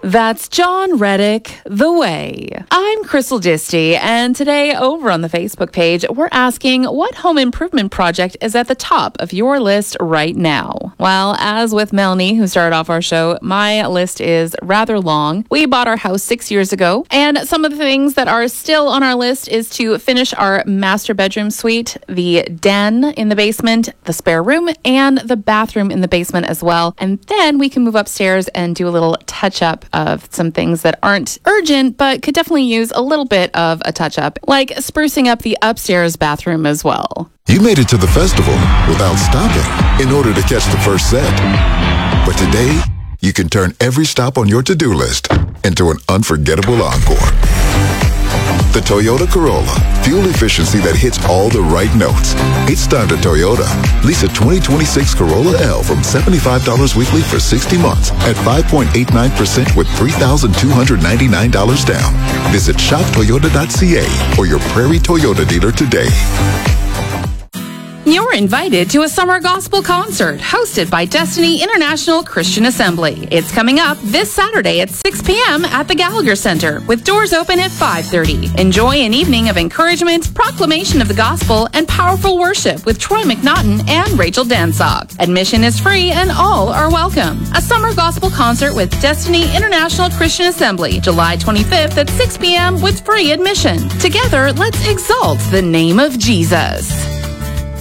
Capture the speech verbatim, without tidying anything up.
That's John Reddick, The Way. I'm Crystal Disty, and today over on the Facebook page, we're asking what home improvement project is at the top of your list right now? Well, as with Melanie, who started off our show, my list is rather long. We bought our house six years ago, and some of the things that are still on our list is to finish our master bedroom suite, the den in the basement, the spare room, and the bathroom in the basement as well. And then we can move upstairs and do a little touch-up of some things that aren't urgent, but could definitely use a little bit of a touch-up, like sprucing up the upstairs bathroom as well. You made it to the festival without stopping in order to catch the first set. But today, you can turn every stop on your to-do list into an unforgettable encore. The Toyota Corolla, fuel efficiency that hits all the right notes. It's time to Toyota. Lease a twenty twenty-six Corolla L from seventy-five dollars weekly for sixty months at five point eight nine percent with three thousand two hundred ninety-nine dollars down. Visit shop toyota dot c a or your Prairie Toyota dealer today. You're invited to a summer gospel concert hosted by Destiny International Christian Assembly. It's coming up this Saturday at six p.m. at the Gallagher Center, with doors open at five thirty. Enjoy an evening of encouragement, proclamation of the gospel, and powerful worship with Troy McNaughton and Rachel Danzog. Admission is free and all are welcome. A summer gospel concert with Destiny International Christian Assembly, July twenty-fifth at six p.m. with free admission. Together, let's exalt the name of Jesus.